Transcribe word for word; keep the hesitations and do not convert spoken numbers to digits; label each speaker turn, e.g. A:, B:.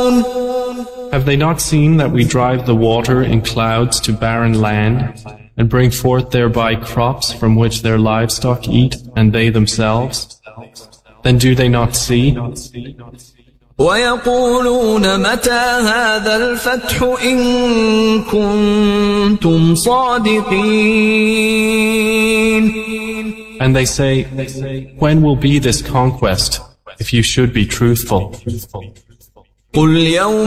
A: Have they not seen that we drive the water in clouds to barren land, and bring forth thereby crops from which their livestock eat, and they themselves? Then do they not see?
B: وَيَقُولُونَ مَتَى هَذَا الْفَتْحُ إِن كُنتُمْ صَادِقِينَ.
A: And they say, when will be this conquest, if you should be truthful?
B: قُلْ يَوْمَ